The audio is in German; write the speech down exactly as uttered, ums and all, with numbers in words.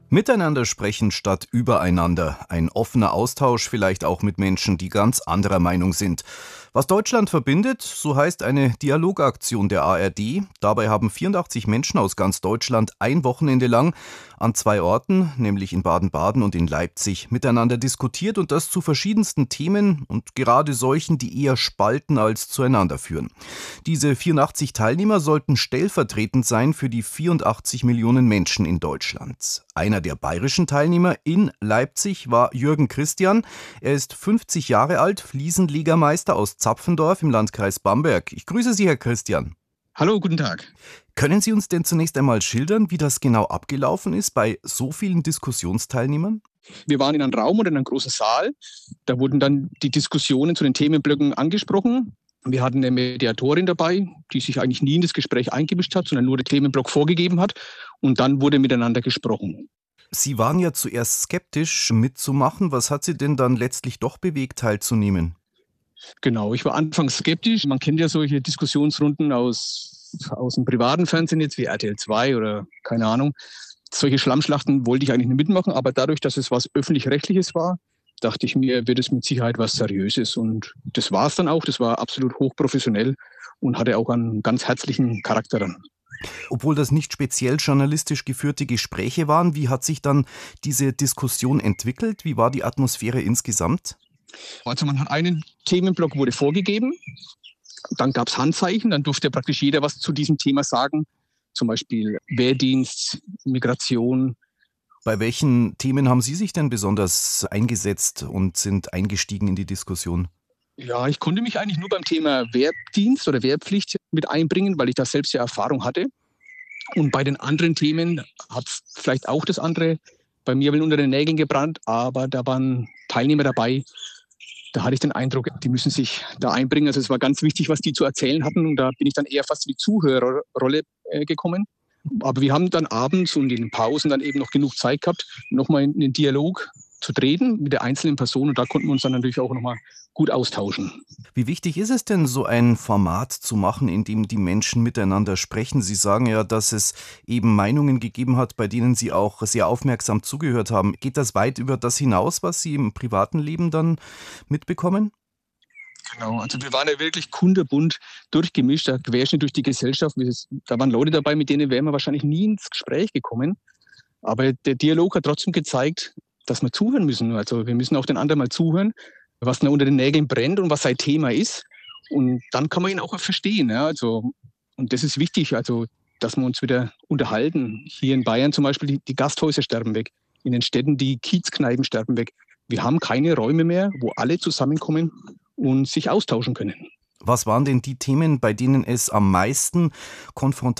Miteinander sprechen statt übereinander. Ein offener Austausch vielleicht auch mit Menschen, die ganz anderer Meinung sind. Was Deutschland verbindet, so heißt eine Dialogaktion der A R D. Dabei haben vierundachtzig Menschen aus ganz Deutschland ein Wochenende lang an zwei Orten, nämlich in Baden-Baden und in Leipzig, miteinander diskutiert und das zu verschiedensten Themen und gerade solchen, die eher spalten als zueinander führen. Diese vierundachtzig Teilnehmer sollten stellvertretend sein für die vierundachtzig Millionen Menschen in Deutschland. Einer der bayerischen Teilnehmer in Leipzig war Jürgen Christian. Er ist fünfzig Jahre alt, Fliesenlegermeister aus Zapfendorf im Landkreis Bamberg. Ich grüße Sie, Herr Christian. Hallo, guten Tag. Können Sie uns denn zunächst einmal schildern, wie das genau abgelaufen ist bei so vielen Diskussionsteilnehmern? Wir waren in einem Raum oder in einem großen Saal. Da wurden dann die Diskussionen zu den Themenblöcken angesprochen. Wir hatten eine Mediatorin dabei, die sich eigentlich nie in das Gespräch eingemischt hat, sondern nur den Themenblock vorgegeben hat. Und dann wurde miteinander gesprochen. Sie waren ja zuerst skeptisch mitzumachen. Was hat Sie denn dann letztlich doch bewegt, teilzunehmen? Genau, ich war anfangs skeptisch. Man kennt ja solche Diskussionsrunden aus, aus dem privaten Fernsehen jetzt wie R T L zwei oder keine Ahnung. Solche Schlammschlachten wollte ich eigentlich nicht mitmachen, aber dadurch, dass es was Öffentlich-Rechtliches war, dachte ich mir, wird es mit Sicherheit was Seriöses. Und das war es dann auch. Das war absolut hochprofessionell und hatte auch einen ganz herzlichen Charakter dann. Obwohl das nicht speziell journalistisch geführte Gespräche waren, wie hat sich dann diese Diskussion entwickelt? Wie war die Atmosphäre insgesamt? Also man hat einen Themenblock wurde vorgegeben, dann gab es Handzeichen, dann durfte praktisch jeder was zu diesem Thema sagen, zum Beispiel Wehrdienst, Migration. Bei welchen Themen haben Sie sich denn besonders eingesetzt und sind eingestiegen in die Diskussion? Ja, ich konnte mich eigentlich nur beim Thema Wehrdienst oder Wehrpflicht mit einbringen, weil ich da selbst ja Erfahrung hatte. Und bei den anderen Themen hat vielleicht auch das andere bei mir unter den Nägeln gebrannt, aber da waren Teilnehmer dabei, da hatte ich den Eindruck, die müssen sich da einbringen. Also es war ganz wichtig, was die zu erzählen hatten und da bin ich dann eher fast in die Zuhörerrolle äh, gekommen. Aber wir haben dann abends und in den Pausen dann eben noch genug Zeit gehabt, nochmal in den Dialog zu treten mit der einzelnen Person und da konnten wir uns dann natürlich auch nochmal gut austauschen. Wie wichtig ist es denn, so ein Format zu machen, in dem die Menschen miteinander sprechen? Sie sagen ja, dass es eben Meinungen gegeben hat, bei denen Sie auch sehr aufmerksam zugehört haben. Geht das weit über das hinaus, was Sie im privaten Leben dann mitbekommen? Genau, also wir waren ja wirklich kunterbunt durchgemischt, der Querschnitt durch die Gesellschaft. Da waren Leute dabei, mit denen wären wir wahrscheinlich nie ins Gespräch gekommen. Aber der Dialog hat trotzdem gezeigt, dass wir zuhören müssen. Also wir müssen auch den anderen mal zuhören, was da unter den Nägeln brennt und was sein Thema ist. Und dann kann man ihn auch verstehen. Ja? Also, und das ist wichtig, also, dass wir uns wieder unterhalten. Hier in Bayern zum Beispiel, die, die Gasthäuser sterben weg. In den Städten die Kiezkneipen sterben weg. Wir haben keine Räume mehr, wo alle zusammenkommen und sich austauschen können. Was waren denn die Themen, bei denen es am meisten Konfrontation